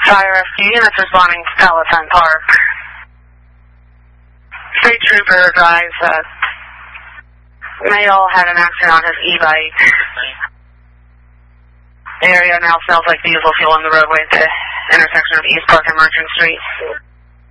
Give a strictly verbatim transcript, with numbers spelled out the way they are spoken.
Fire rescue units responding to Palatine Park. State trooper advised that male had an accident on his e-bike. The area now smells like diesel fuel on the roadway at the intersection of East Park and Merchant Street.